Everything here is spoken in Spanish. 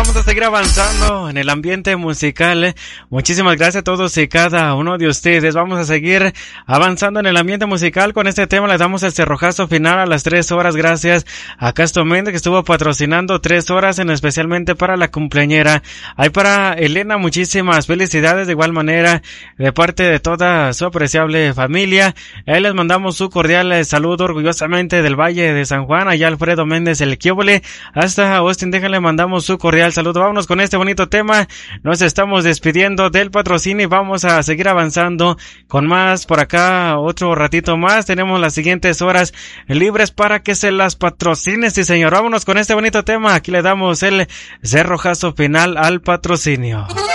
vamos a seguir avanzando en el ambiente musical. Muchísimas gracias a todos y cada uno de ustedes. Vamos a seguir avanzando en el ambiente musical. Con este tema le damos el cerrojazo final a las 3 horas. Gracias a Castro Méndez, que estuvo patrocinando 3 horas, en especialmente para la cumpleañera. Hay para Elena muchísimas felicidades, de igual manera de parte de toda su apreciable familia. Ahí les mandamos su cordial saludo orgullosamente del Valle de San Juan. Allá Alfredo Méndez, el Quióbole, hasta Austin, déjenle mandamos su cordial saludo. Vámonos con este bonito tema. Nos estamos despidiendo del patrocinio y vamos a seguir avanzando con más por acá. Otro ratito más. Tenemos las siguientes horas libres para que se las patrocine. Sí, señor. Vámonos con este bonito tema. Aquí le damos el cerrojazo final al patrocinio.